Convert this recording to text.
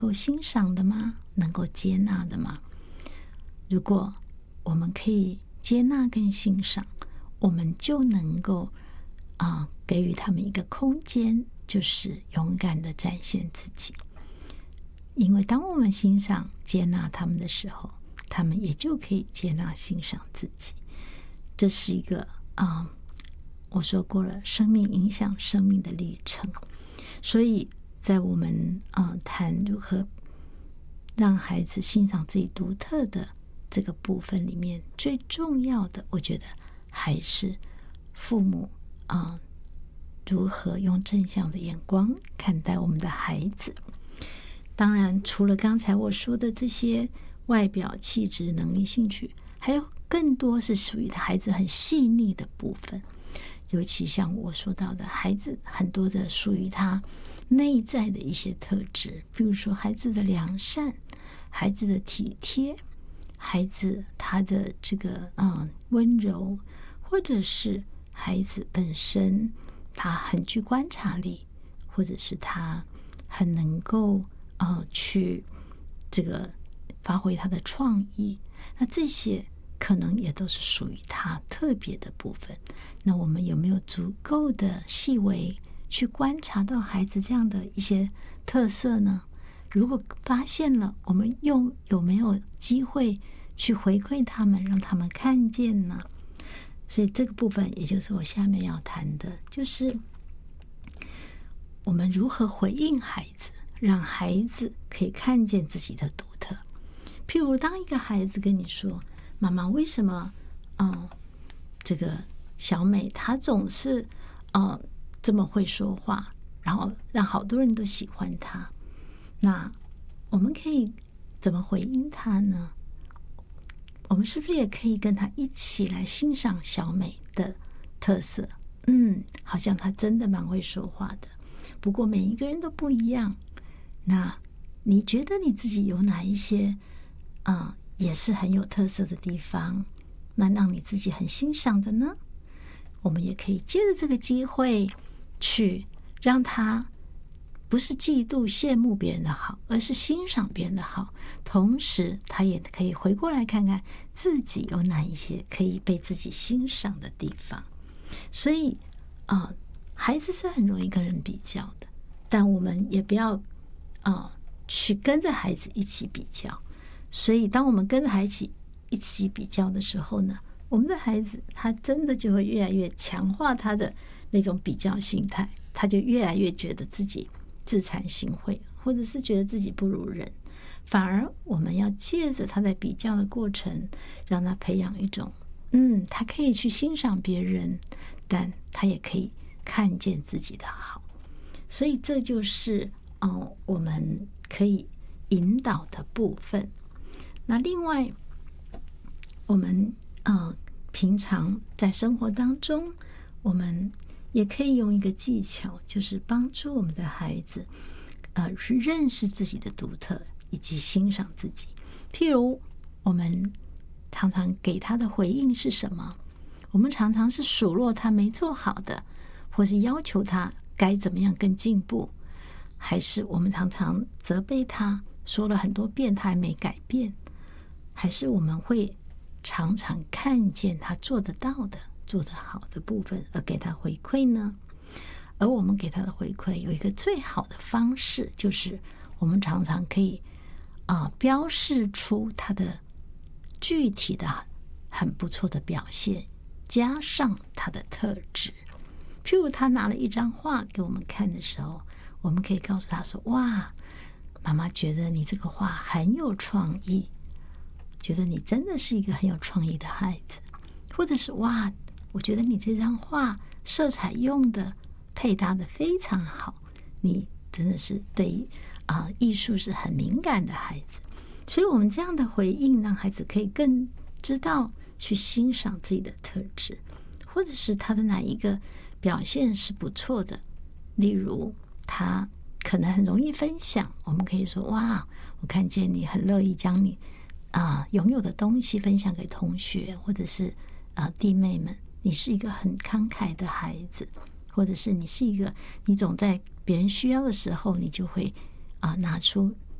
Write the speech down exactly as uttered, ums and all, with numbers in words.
够欣赏的吗？能够接纳的吗？如果我们可以接纳跟欣赏，我们就能够啊、呃、给予他们一个空间，就是勇敢的展现自己。因为当我们欣赏接纳他们的时候，他们也就可以接纳欣赏自己。这是一个啊、呃，我说过了，生命影响生命的历程。所以在我们啊、呃、谈如何让孩子欣赏自己独特的这个部分里面，最重要的我觉得还是父母啊、呃、如何用正向的眼光看待我们的孩子。当然除了刚才我说的这些外表、气质、能力、兴趣，还有更多是属于孩子很细腻的部分。尤其像我说到的，孩子很多的属于他内在的一些特质，比如说孩子的良善，孩子的体贴，孩子他的这个嗯温柔，或者是孩子本身他很具观察力，或者是他很能够呃去这个发挥他的创意，那这些可能也都是属于他特别的部分。那我们有没有足够的细微去观察到孩子这样的一些特色呢？如果发现了，我们又有没有机会去回馈他们，让他们看见呢？所以这个部分也就是我下面要谈的，就是我们如何回应孩子，让孩子可以看见自己的独特。譬如当一个孩子跟你说，妈妈，为什么嗯，这个小美她总是嗯这么会说话，然后让好多人都喜欢她，那我们可以怎么回应她呢？我们是不是也可以跟她一起来欣赏小美的特色？嗯，好像她真的蛮会说话的，不过每一个人都不一样。那你觉得你自己有哪一些啊、嗯，也是很有特色的地方，那让你自己很欣赏的呢？我们也可以借着这个机会去让他不是嫉妒羡慕别人的好，而是欣赏别人的好，同时他也可以回过来看看自己有哪一些可以被自己欣赏的地方。所以啊、呃，孩子是很容易跟人比较的，但我们也不要啊、呃、去跟着孩子一起比较。所以当我们跟着孩子一起比较的时候呢，我们的孩子他真的就会越来越强化他的那种比较心态，他就越来越觉得自己自惭形秽，或者是觉得自己不如人。反而我们要借着他在比较的过程，让他培养一种嗯，他可以去欣赏别人，但他也可以看见自己的好。所以这就是嗯，我们可以引导的部分。那另外我们呃，平常在生活当中，我们也可以用一个技巧，就是帮助我们的孩子呃，去认识自己的独特以及欣赏自己。譬如我们常常给他的回应是什么？我们常常是数落他没做好的，或是要求他该怎么样更进步，还是我们常常责备他，说了很多遍他还没改变，还是我们会常常看见他做得到的、做得好的部分而给他回馈呢？而我们给他的回馈有一个最好的方式，就是我们常常可以啊、呃、标示出他的具体的很不错的表现，加上他的特质。譬如他拿了一张画给我们看的时候，我们可以告诉他说，哇，妈妈觉得你这个画很有创意，觉得你真的是一个很有创意的孩子。或者是哇，我觉得你这张画色彩用的配搭的非常好，你真的是对于啊、呃、艺术是很敏感的孩子。所以我们这样的回应让孩子可以更知道去欣赏自己的特质，或者是他的哪一个表现是不错的。例如他可能很容易分享，我们可以说，哇，我看见你很乐意将你啊、呃、拥有的东西分享给同学，或者是啊、呃、弟妹们，你是一个很慷慨的孩子，或者是你是一个你总在别人需要的时候，你就会啊、呃、拿出